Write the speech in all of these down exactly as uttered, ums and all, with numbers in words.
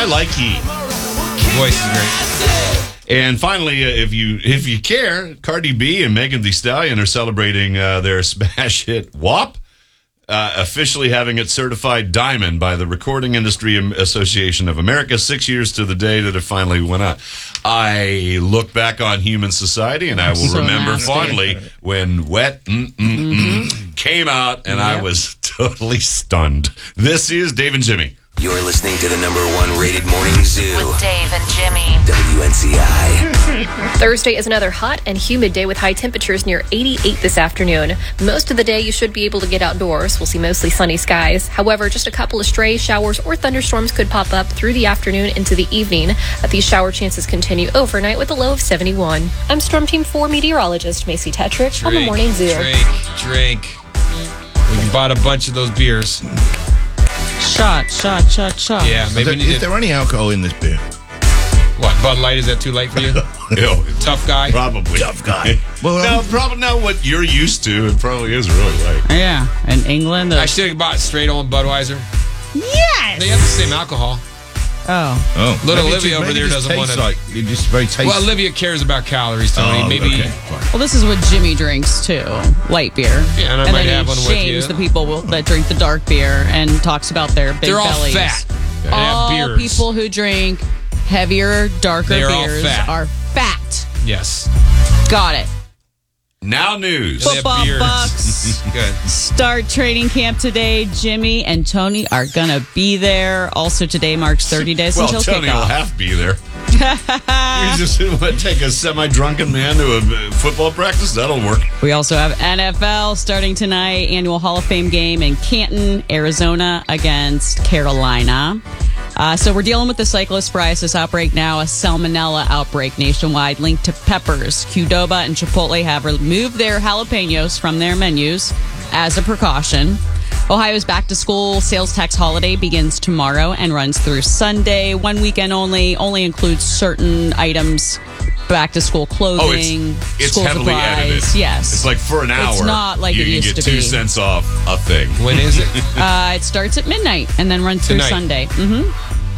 like Heat. The voice is great. And finally, uh, if you if you care, Cardi B and Megan Thee Stallion are celebrating uh, their smash hit W A P, uh, officially having it certified diamond by the Recording Industry Association of America, six years to the day that it finally went out. I look back on human society, and I will So remember nasty. fondly when Wet mm, mm, mm, came out, and I Yep. was totally stunned. This is Dave and Jimmy. You're listening to the number one rated morning zoo. With Dave and Jimmy. W N C I. Thursday is another hot and humid day with high temperatures near eighty-eight this afternoon. Most of the day you should be able to get outdoors. We'll see mostly sunny skies. However, just a couple of stray showers or thunderstorms could pop up through the afternoon into the evening. These shower chances continue overnight with a low of seventy-one. I'm Storm Team four meteorologist Macy Tetrick on the Morning Zoo. Drink, drink. We bought a bunch of those beers. Shot, shot, shot, shot. Yeah, maybe Is, there, we need is to, there any alcohol in this beer? what, Bud Light, is that too late for you? Ew. Tough guy? Probably. Tough guy. Well, No, probably not what you're used to. It probably is really light. Yeah, in England. I Uh, should have bought straight on Budweiser. yes! They have the same alcohol. Oh. Oh, Little maybe it Olivia just- over maybe there it just doesn't tastes wanna- like it just very tasty. Well, Olivia cares about calories, Tony. Oh, maybe. okay, fine. Well, this is what Jimmy drinks too, light beer. Yeah, and I and might then have he one with shames you. the people will, that drink the dark beer and talks about their big They're all bellies. fat. They All have beers. people who drink heavier, darker They are all beers fat. are fat. Yes. Got it. Now news. They have Football beards. Bucks Good. start training camp today. Jimmy and Tony are gonna be there. Also, today marks thirty days Well, until Tony will kickoff. have to be there. You just what, take a semi-drunken man to a uh, football practice? That'll work. We also have N F L starting tonight. Annual Hall of Fame game in Canton, Arizona against Carolina. Uh, so we're dealing with the cyclist psoriasis outbreak now, a salmonella outbreak nationwide linked to peppers. Qdoba and Chipotle have removed their jalapenos from their menus as a precaution. Ohio's back-to-school sales tax holiday begins tomorrow and runs through Sunday. One weekend only, only includes certain items, back-to-school clothing, Oh, it's, it's school heavily supplies. edited. Yes. It's like for an hour. It's not like you it can used get to two be. cents off a thing. When is it? Uh, it starts at midnight and then runs through Tonight. Sunday. Mm-hmm.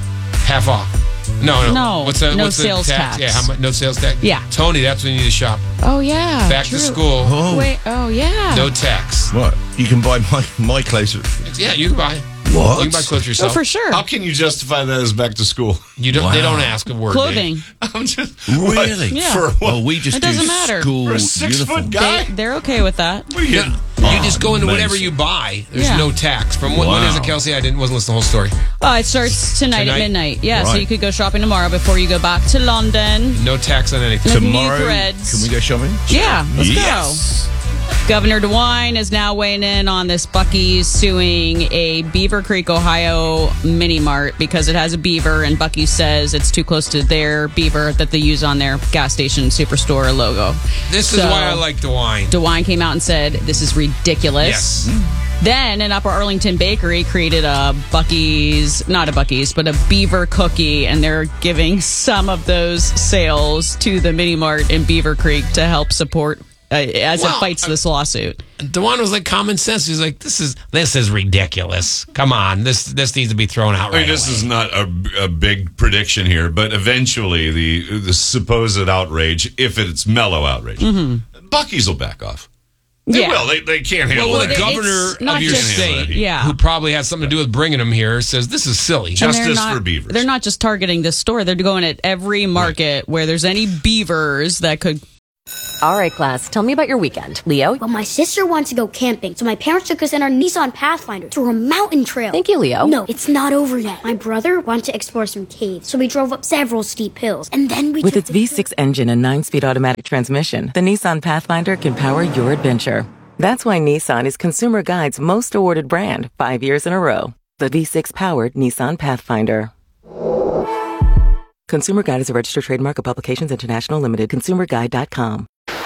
Half off. No, no. No, What's the, no what's the sales tax. Yeah, how much? No sales tax? Yeah. Tony, that's when you need to shop. Oh, yeah. Back true. to school. Oh, Wait, oh, yeah. No tax. what? You can buy my my clothes. at- Yeah, you can buy. What? You can buy clothes Oh, yourself. for sure. How can you justify that as back to school? You don't. They Wow. don't ask a word. Clothing. Dave. I'm just Really? Yeah. For what? Well, we just It do doesn't matter. school For a six-foot uniform. guy? They, they're okay with that. What are you getting? You just go into whatever amazing. you buy. There's Yeah. no tax. From what, what Wow. is it, Kelsey? I didn't wasn't listening to the whole story. Oh, it starts tonight, Tonight? at midnight. Yeah, so Right. you could go shopping tomorrow before you go back to London. No tax on anything. Look- New Tomorrow, threads. can we go shopping? Yeah, let's yes. go. Governor DeWine is now weighing in on this Buc-ee's suing a Beaver Creek, Ohio mini mart because it has a beaver, and Buc-ee's says it's too close to their beaver that they use on their gas station superstore logo. This is So- why I like the wine. DeWine came out and said, this is ridiculous. Yes. Then an Upper Arlington bakery created a Buc-ee's, not a Buc-ee's, but a beaver cookie, and they're giving some of those sales to the mini mart in Beaver Creek to help support uh, as Well, it fights this lawsuit. DeWine was like common sense. He's like, this is this is ridiculous. Come on, this this needs to be thrown out I right mean, this away. is not a, a big prediction here, but eventually the the supposed outrage, if it's mellow outrage, Buc-ee's will back off. They Yeah. will. They, they can't handle Well, that. the It's governor not of your just- state, Yeah. who probably has something to do with bringing them here, says this is silly. And they're Justice not- for beavers. They're not just targeting this store. They're going at every market where there's any beavers that could. All right, class, tell me about your weekend. Leo? Well, my sister wanted to go camping, so my parents took us in our Nissan Pathfinder through a mountain trail. Thank you, Leo. No, it's not over yet. My brother wanted to explore some caves, so we drove up several steep hills, and then we With took its the V six engine and nine-speed automatic transmission, the Nissan Pathfinder can power your adventure. That's why Nissan is Consumer Guide's most awarded brand five years in a row. The V six-powered Nissan Pathfinder. Consumer Guide is a registered trademark of Publications International Limited. consumer guide dot com.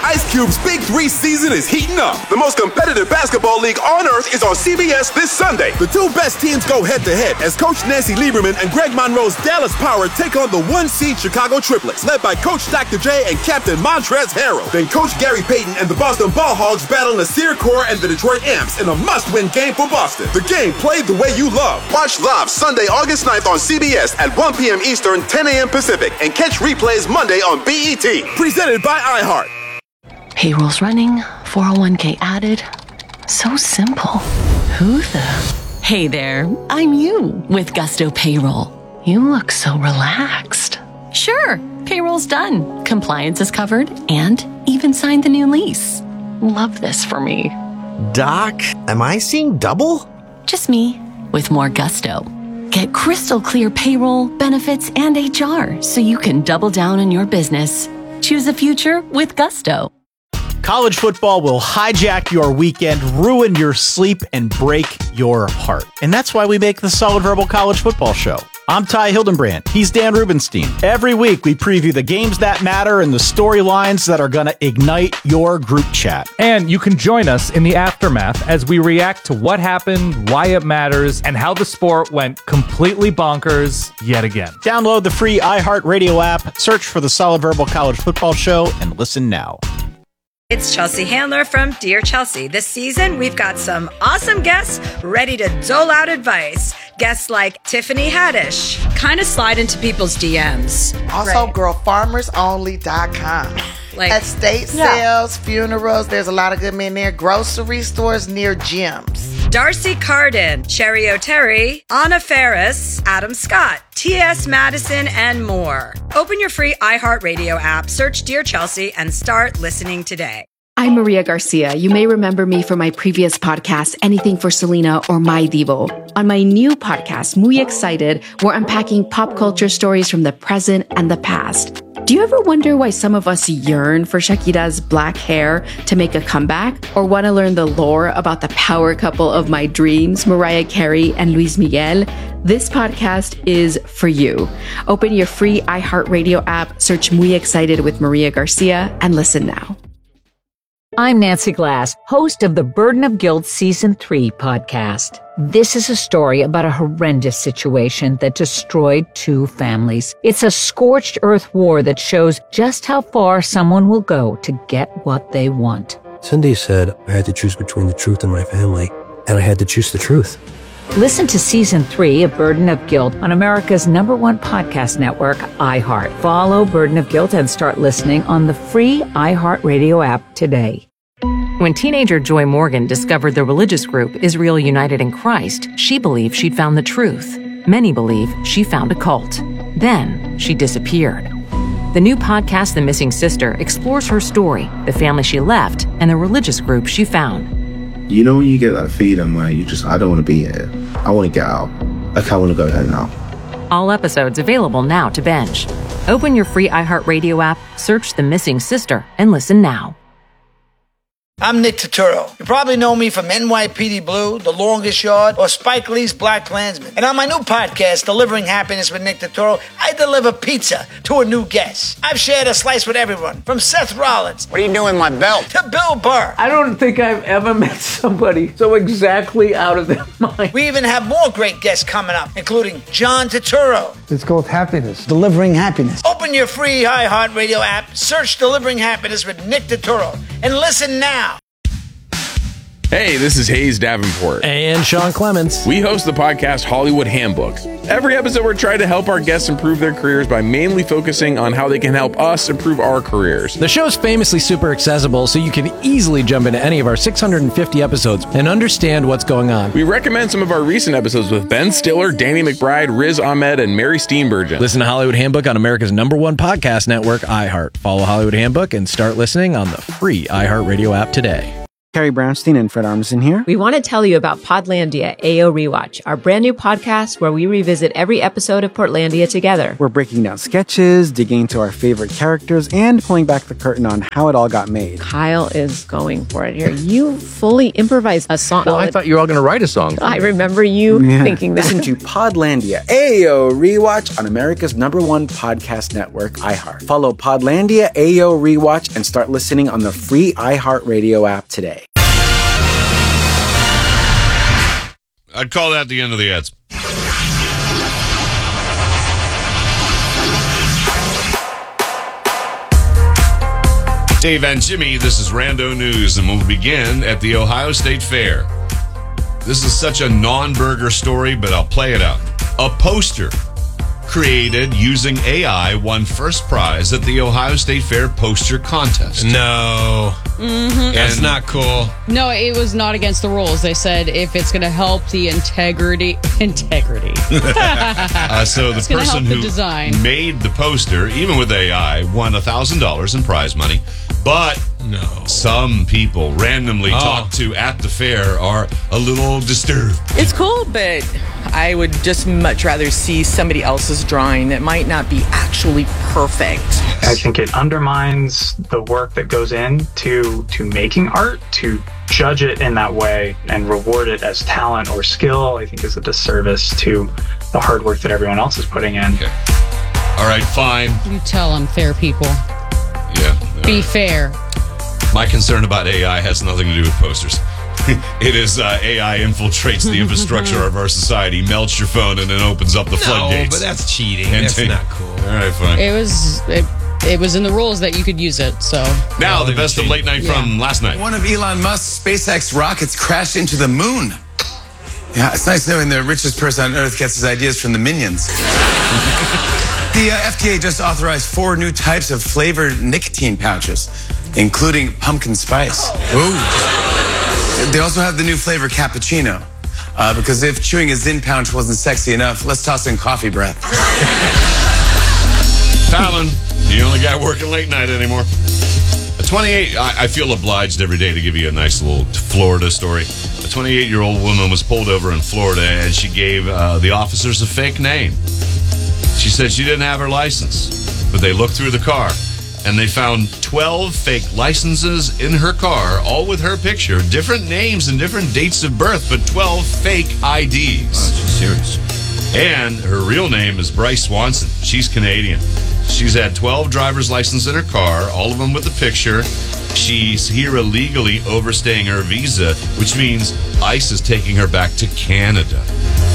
Ice Cube's Big Three season is heating up. The most competitive basketball league on earth is on C B S this Sunday. The two best teams go head-to-head as Coach Nancy Lieberman and Greg Monroe's Dallas Power take on the one-seed Chicago Triplets, led by Coach Doctor J and Captain Montrezl Harrell. Then Coach Gary Payton and the Boston Ball Hogs battle Nasir Kaur and the Detroit Amps in a must-win game for Boston. The game played the way you love. Watch live Sunday, August ninth on C B S at one p.m. Eastern, ten a.m. Pacific, and catch replays Monday on B E T. Presented by iHeart. Payroll's running, four oh one k added. So simple. Who the? Hey there, I'm you with Gusto Payroll. You look so relaxed. Sure, payroll's done. Compliance is covered and even signed the new lease. Love this for me. Doc, am I seeing double? Just me with more gusto. Get crystal clear payroll, benefits, and H R so you can double down on your business. Choose a future with Gusto. College football will hijack your weekend, ruin your sleep, and break your heart. And that's why we make the Solid Verbal College Football Show. I'm Ty Hildenbrand. He's Dan Rubenstein. Every week, we preview the games that matter and the storylines that are going to ignite your group chat. And you can join us in the aftermath as we react to what happened, why it matters, and how the sport went completely bonkers yet again. Download the free iHeartRadio app, search for the Solid Verbal College Football Show, and listen now. It's Chelsea Handler from Dear Chelsea. This season, we've got some awesome guests ready to dole out advice. Guests like Tiffany Haddish. Kind of slide into people's D Ms. Also, right. girl farmers only dot com. Like, estate yeah. sales, funerals, there's a lot of good men there. Grocery stores near gyms. Darcy Carden, Cherry O'Terry, Anna Ferris, Adam Scott, T S Madison, and more. Open your free iHeartRadio app, search Dear Chelsea, and start listening today. I'm Maria Garcia. You may remember me from my previous podcast, Anything for Selena or My Divo. On my new podcast, Muy Excited, we're unpacking pop culture stories from the present and the past. Do you ever wonder why some of us yearn for Shakira's black hair to make a comeback? Or want to learn the lore about the power couple of my dreams, Mariah Carey and Luis Miguel? This podcast is for you. Open your free iHeartRadio app, search Muy Excited with Maria Garcia, and listen now. I'm Nancy Glass, host of the Burden of Guilt Season three podcast. This is a story about a horrendous situation that destroyed two families. It's a scorched earth war that shows just how far someone will go to get what they want. Cindy said I had to choose between the truth and my family, and I had to choose the truth. Listen to Season three of Burden of Guilt on America's number one podcast network, iHeart. Follow Burden of Guilt and start listening on the free iHeartRadio app today. When teenager Joy Morgan discovered the religious group Israel United in Christ, she believed she'd found the truth. Many believe she found a cult. Then she disappeared. The new podcast, The Missing Sister, explores her story, the family she left, and the religious group she found. You know when you get that feeling where you just, I don't want to be here. I want to get out. Like, I want to go home now. All episodes available now to binge. Open your free iHeartRadio app, search The Missing Sister, and listen now. I'm Nick Turturro. You probably know me from N Y P D Blue, The Longest Yard, or Spike Lee's Black Klansman. And on my new podcast, Delivering Happiness with Nick Turturro, I deliver pizza to a new guest. I've shared a slice with everyone, from Seth Rollins. What are you doing, my belt? To Bill Burr. I don't think I've ever met somebody so exactly out of their mind. We even have more great guests coming up, including John Turturro. It's called Happiness. Delivering Happiness. Open your free iHeartRadio app, search Delivering Happiness with Nick Turturro, and listen now. Hey, this is Hayes Davenport. And Sean Clements. We host the podcast Hollywood Handbook. Every episode, we're trying to help our guests improve their careers by mainly focusing on how they can help us improve our careers. The show's famously super accessible, so you can easily jump into any of our six hundred fifty episodes and understand what's going on. We recommend some of our recent episodes with Ben Stiller, Danny McBride, Riz Ahmed, and Mary Steenburgen. Listen to Hollywood Handbook on America's number one podcast network, iHeart. Follow Hollywood Handbook and start listening on the free iHeartRadio app today. Carrie Brownstein and Fred Armisen here. We want to tell you about Podlandia A O Rewatch, our brand new podcast where we revisit every episode of Portlandia together. We're breaking down sketches, digging into our favorite characters, and pulling back the curtain on how it all got made. Kyle is going for it here. You fully improvised a song. Well, I thought you were all going to write a song. I remember you yeah. thinking that. Listen to Podlandia A O Rewatch on America's number one podcast network, iHeart. Follow Podlandia A O Rewatch and start listening on the free iHeartRadio app today. I'd call that the end of the ads. Dave and Jimmy, this is Rando News, and we'll begin at the Ohio State Fair. This is such a non-burger story, but I'll play it out. A poster created using A I won first prize at the Ohio State Fair poster contest. No. Mm-hmm. That's not cool. No, it was not against the rules. They said if it's going to help the integrity... Integrity. uh, so the it's person who the design. made the poster, even with A I, won one thousand dollars in prize money. But no. some people randomly oh. talked to at the fair are a little disturbed. It's cool, but I would just much rather see somebody else's drawing that might not be actually perfect. I think it undermines the work that goes into to making art. To judge it in that way and reward it as talent or skill, I think is a disservice to the hard work that everyone else is putting in. Okay. All right, fine. You tell them, fair people. Yeah. Be fair. My concern about A I has nothing to do with posters. It is uh, A I infiltrates the infrastructure of our society, melts your phone, and then opens up the floodgates. No, but that's cheating. And that's t- not cool. All right, fine. It was it, it was in the rules that you could use it. So now oh, the best of late night yeah. from last night. One of Elon Musk's SpaceX rockets crashed into the moon. Yeah, it's nice knowing the richest person on Earth gets his ideas from the minions. The uh, F D A just authorized four new types of flavored nicotine pouches, including pumpkin spice. Ooh. They also have the new flavor cappuccino, uh, because if chewing a Zyn pouch wasn't sexy enough, let's toss in coffee breath. Fallon, the only guy working late night anymore. A twenty-eight, I, I feel obliged every day to give you a nice little Florida story. A twenty-eight-year-old woman was pulled over in Florida, and she gave uh, the officers a fake name. She said she didn't have her license, but they looked through the car, and they found twelve fake licenses in her car, all with her picture, different names and different dates of birth, but twelve fake I Ds. Oh, she's serious. And her real name is Bryce Swanson. She's Canadian. She's had twelve driver's licenses in her car, all of them with a picture. She's here illegally overstaying her visa, which means ICE is taking her back to Canada.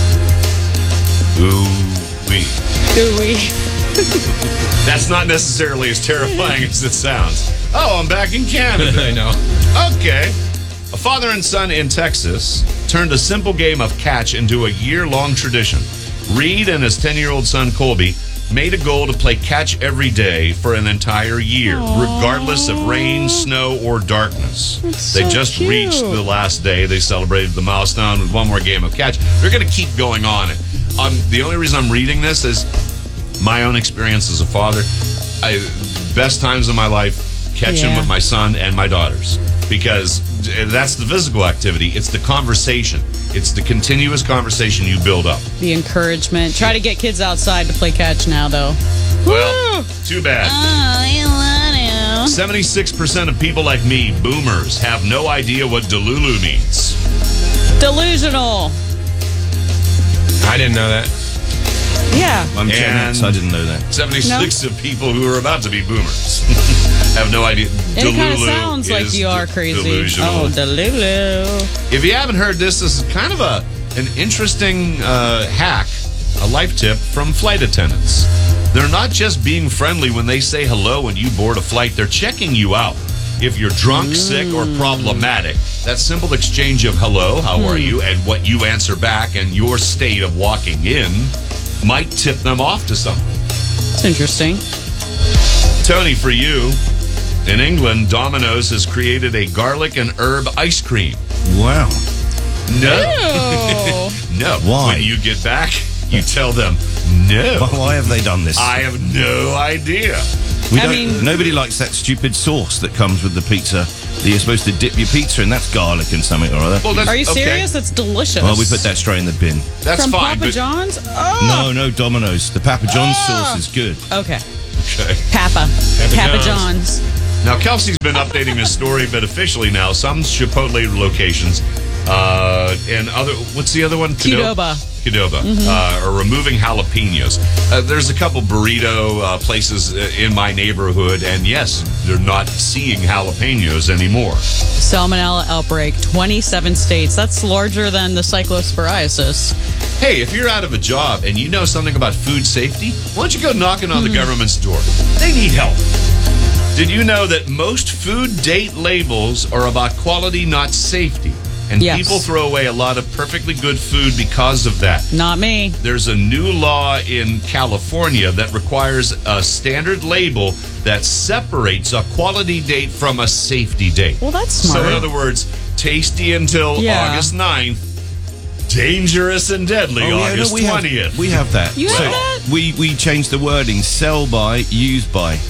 Ooh-wee. Ooh-wee. That's not necessarily as terrifying as it sounds. Oh, I'm back in Canada. I know. Okay. A father and son in Texas turned a simple game of catch into a year-long tradition. Reed and his ten-year-old son, Colby, made a goal to play catch every day for an entire year, Aww. regardless of rain, snow, or darkness. That's they so just cute. reached the last day. They celebrated the milestone with one more game of catch. They're going to keep going on it. Um, the only reason I'm reading this is my own experience as a father. I, best times of my life, catching Yeah. with my son and my daughters. Because that's the physical activity. It's the conversation. It's the continuous conversation you build up. The encouragement. Try to get kids outside to play catch now, though. Well, too bad. Oh, I want to. seventy-six percent of people like me, boomers, have no idea what Delulu means. Delusional. I didn't know that. Yeah. I'm Gen X, so I didn't know that. seventy-six no. of people who are about to be boomers have no idea. It kind of sounds like you are crazy. Delusional. Oh, Delulu. If you haven't heard this, this is kind of a an interesting uh, hack, a life tip from flight attendants. They're not just being friendly when they say hello when you board a flight. They're checking you out. If you're drunk, mm. sick, or problematic, that simple exchange of hello, how mm. are you, and what you answer back and your state of walking in might tip them off to something. It's interesting. Tony, for you, in England, Domino's has created a garlic and herb ice cream. Wow. No. No. Why? When you get back, you tell them, no. Why have they done this? I have no idea. We I don't, mean- nobody likes that stupid sauce that comes with the pizza that you're supposed to dip your pizza in. That's garlic and something or other. Well, that's, Are you okay. serious? That's delicious. Well, we put that straight in the bin. That's From fine. Papa but- John's? Oh. No, no, Domino's. The Papa John's Ah. sauce is good. Okay. Okay. Papa. Papa Papa John's. John's. Now, Kelsey's been updating this story, but officially now, some Chipotle locations uh, and other, what's the other one? Qdoba. Qdoba Mhm. uh, are removing jalapenos. Uh, there's a couple burrito uh, places in my neighborhood, and yes, they're not seeing jalapenos anymore. Salmonella outbreak, twenty-seven states. That's larger than the cyclosporiasis. Hey, if you're out of a job and you know something about food safety, why don't you go knocking on the government's door? They need help. Did you know that most food date labels are about quality, not safety? And Yes. people throw away a lot of perfectly good food because of that. Not me. There's a new law in California that requires a standard label that separates a quality date from a safety date. Well, that's So smart. in other words, tasty until Yeah. August ninth, dangerous and deadly Oh, yeah, no, August we have- twentieth. We have that. You so have that? We, we changed the wording sell by, use by.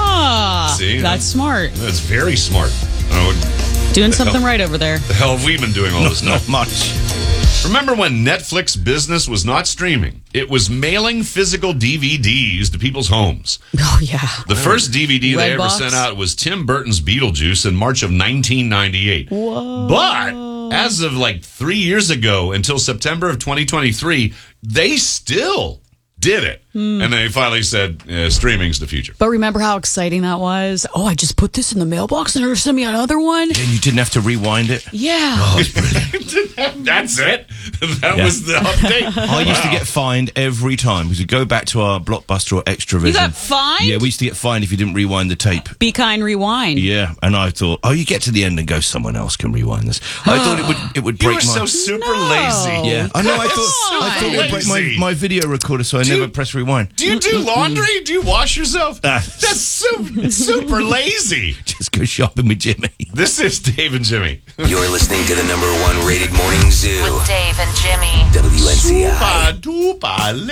Ah, See, that's smart. That's very smart. Oh, Doing the something hell- right over there. The hell have we been doing all Not, this stuff? not much. Remember when Netflix business was not streaming? It was mailing physical D V Ds to people's homes. Oh, yeah. The first D V D they ever Redbox? sent out was Tim Burton's Beetlejuice in March of nineteen ninety-eight. Whoa. But as of like three years ago until September of twenty twenty-three, they still did it. Hmm. And they finally said, uh, streaming's the future. But remember how exciting that was? Oh, I just put this in the mailbox and they're going to send me another one? And you didn't have to rewind it. Yeah. Oh, it's brilliant. That's it. That Yeah. was the update. I used to Wow. get fined every time because we go back to our Blockbuster or Extravision. You got fined? Yeah, we used to get fined if you didn't rewind the tape. Be kind, rewind. Yeah, and I thought, oh, you get to the end and go, someone else can rewind this. I thought it would it would You break were my. so super No. lazy. Yeah, I know. I Come thought I thought it would break my, Lazy. my video recorder, so I Do never you- press rewind. Do you do laundry? Do you wash yourself? Ah. That's super, super lazy. Just go shopping with Jimmy. This is Dave and Jimmy. You're listening to the number one rated morning zoo. With Dave and Jimmy. W N C I. Super duper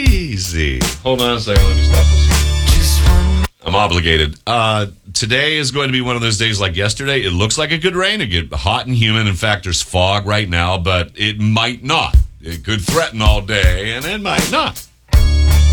lazy. Hold on a second. Let me stop this. I'm obligated. Uh, today is going to be one of those days like yesterday. It looks like it could rain. It get hot and humid. In fact, there's fog right now, but it might not. It could threaten all day, and it might not.